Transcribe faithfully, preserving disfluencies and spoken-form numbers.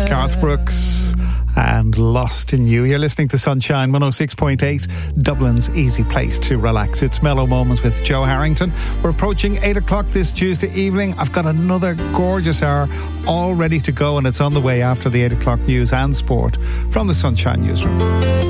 Garth Brooks and Lost in You. You're listening to Sunshine one oh six point eight, Dublin's easy place to relax. It's Mellow Moments with Joe Harrington. We're approaching eight o'clock this Tuesday evening. I've got another gorgeous hour all ready to go, and it's on the way after the eight o'clock news and sport from the Sunshine Newsroom.